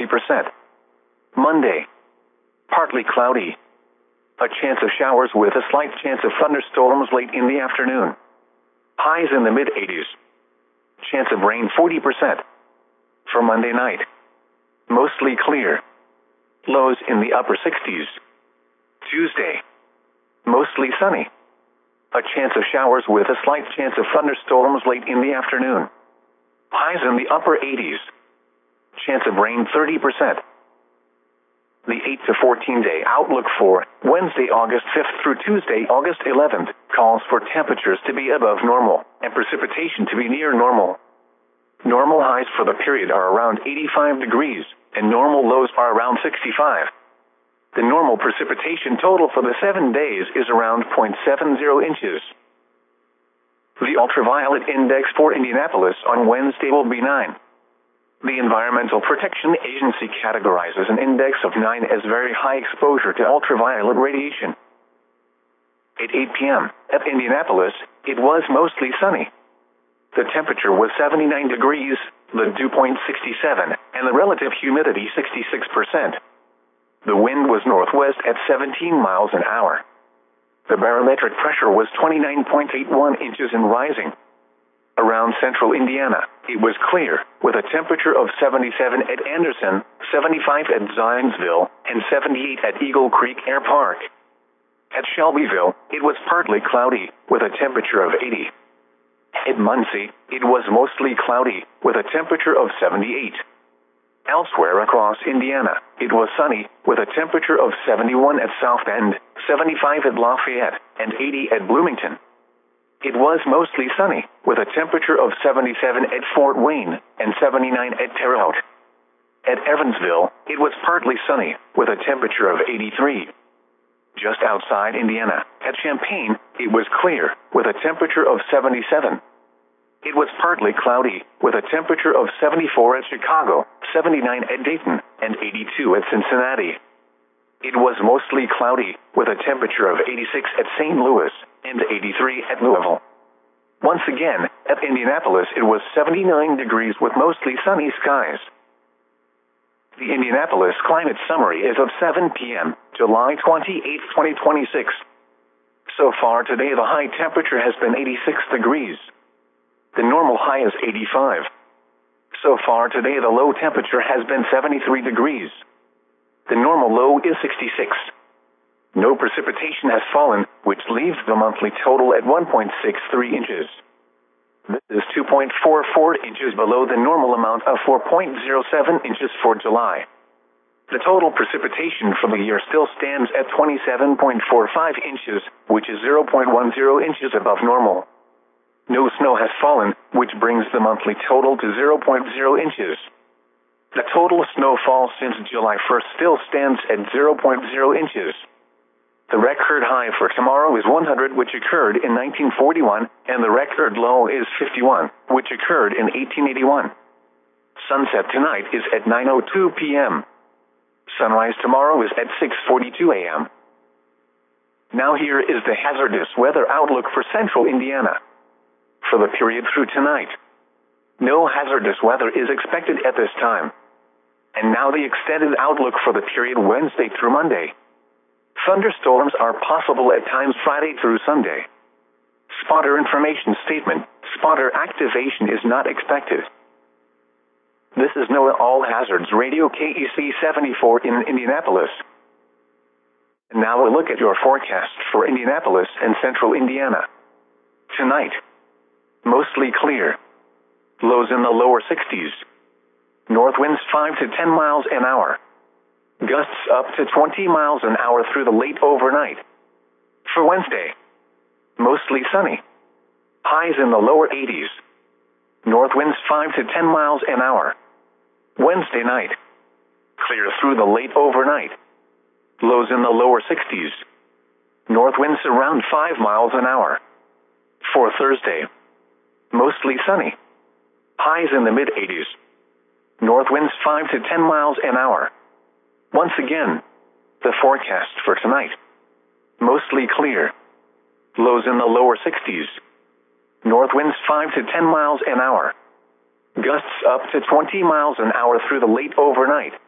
40%. Monday, partly cloudy. A chance of showers with a slight chance of thunderstorms late in the afternoon. Highs in the mid-80s. Chance of rain 40%. For Monday night, mostly clear. Lows in the upper 60s. Tuesday, mostly sunny. A chance of showers with a slight chance of thunderstorms late in the afternoon. Highs in the upper 80s. Chance of rain 30%. The 8 to 14 day outlook for Wednesday, August 5th through Tuesday, August 11th, calls for temperatures to be above normal and precipitation to be near normal. Normal highs for the period are around 85 degrees, and normal lows are around 65. The normal precipitation total for the 7 days is around 0.70 inches. The ultraviolet index for Indianapolis on Wednesday will be 9. The Environmental Protection Agency categorizes an index of 9 as very high exposure to ultraviolet radiation. At 8 p.m. at Indianapolis, it was mostly sunny. The temperature was 79 degrees, the dew point 67, and the relative humidity 66%. The wind was northwest at 17 miles an hour. The barometric pressure was 29.81 inches and rising. Around central Indiana, it was clear, with a temperature of 77 at Anderson, 75 at Zionsville, and 78 at Eagle Creek Air Park. At Shelbyville, it was partly cloudy, with a temperature of 80. At Muncie, it was mostly cloudy, with a temperature of 78. Elsewhere across Indiana, it was sunny, with a temperature of 71 at South Bend, 75 at Lafayette, and 80 at Bloomington. It was mostly sunny, with a temperature of 77 at Fort Wayne, and 79 at Terre Haute. At Evansville, it was partly sunny, with a temperature of 83. Just outside Indiana, at Champaign, it was clear, with a temperature of 77. It was partly cloudy, with a temperature of 74 at Chicago, 79 at Dayton, and 82 at Cincinnati. It was mostly cloudy, with a temperature of 86 at St. Louis, and 83 at Louisville. Once again, at Indianapolis it was 79 degrees with mostly sunny skies. The Indianapolis Climate Summary is of 7 p.m., July 28, 2026. So far today the high temperature has been 86 degrees. The normal high is 85. So far today the low temperature has been 73 degrees. The normal low is 66. No precipitation has fallen, which leaves the monthly total at 1.63 inches. This is 2.44 inches below the normal amount of 4.07 inches for July. The total precipitation for the year still stands at 27.45 inches, which is 0.10 inches above normal. No snow has fallen, which brings the monthly total to 0.0 inches. The total snowfall since July 1st still stands at 0.0 inches. The record high for tomorrow is 100, which occurred in 1941, and the record low is 51, which occurred in 1881. Sunset tonight is at 9:02 p.m. Sunrise tomorrow is at 6:42 a.m. Now here is the hazardous weather outlook for central Indiana. For the period through tonight, no hazardous weather is expected at this time. And now the extended outlook for the period Wednesday through Monday. Thunderstorms are possible at times Friday through Sunday. Spotter information statement: spotter activation is not expected. This is NOAA All Hazards Radio KEC 74 in Indianapolis. And now a look at your forecast for Indianapolis and central Indiana. Tonight, mostly clear. Lows in the lower 60s. North winds 5 to 10 miles an hour. Gusts up to 20 miles an hour through the late overnight. For Wednesday, mostly sunny. Highs in the lower 80s. North winds 5 to 10 miles an hour. Wednesday night, clear through the late overnight. Lows in the lower 60s. North winds around 5 miles an hour. For Thursday, mostly sunny. Highs in the mid-80s. North winds 5 to 10 miles an hour. Once again, the forecast for tonight. Mostly clear. Lows in the lower 60s. North winds 5 to 10 miles an hour. Gusts up to 20 miles an hour through the late overnight.